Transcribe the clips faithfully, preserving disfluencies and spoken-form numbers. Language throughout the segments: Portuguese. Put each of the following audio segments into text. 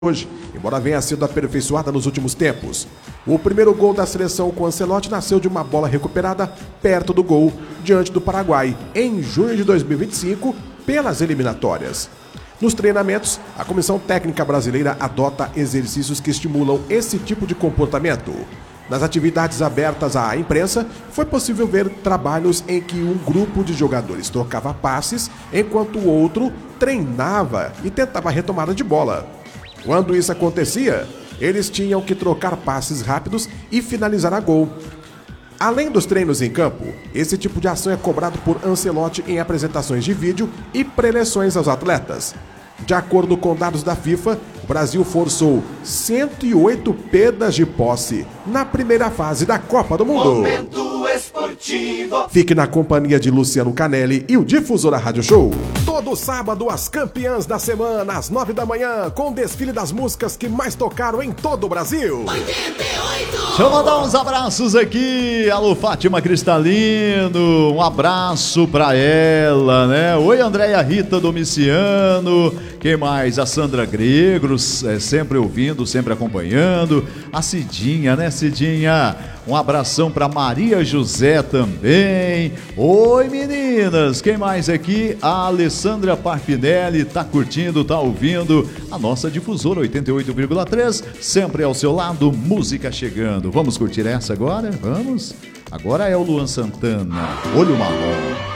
hoje, embora venha sido aperfeiçoada nos últimos tempos. O primeiro gol da seleção com Ancelotti nasceu de uma bola recuperada perto do gol, diante do Paraguai, em junho de dois mil e vinte e cinco, pelas eliminatórias. Nos treinamentos, a Comissão Técnica Brasileira adota exercícios que estimulam esse tipo de comportamento. Nas atividades abertas à imprensa, foi possível ver trabalhos em que um grupo de jogadores trocava passes, enquanto o outro treinava e tentava a retomada de bola. Quando isso acontecia, eles tinham que trocar passes rápidos e finalizar a gol. Além dos treinos em campo, esse tipo de ação é cobrado por Ancelotti em apresentações de vídeo e preleções aos atletas. De acordo com dados da FIFA, o Brasil forçou cento e oito perdas de posse na primeira fase da Copa do Mundo. Momento esportivo. Fique na companhia de Luciano Canelli e o Difusora Rádio Show. Todo sábado, as campeãs da semana, às nove da manhã, com o desfile das músicas que mais tocaram em todo o Brasil. oitenta e oito. Deixa eu mandar uns abraços aqui. Alô, Fátima Cristalino, um abraço pra ela, né? Oi, Andréia Rita Domiciano. Quem mais? A Sandra Gregros, é, sempre ouvindo, sempre acompanhando. A Cidinha, né, Cidinha? Um abração pra Maria José também. Oi, meninas. Quem mais aqui? A Alessandra Parpinelli tá curtindo, tá ouvindo a nossa difusora oitenta e oito vírgula três, sempre ao seu lado, música chegando. Vamos curtir essa agora? Vamos? Agora é o Luan Santana, Olho Marrom.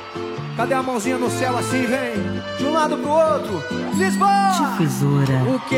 Cadê a mãozinha no céu assim, vem? De um lado pro outro, Lisboa! Difusora. O que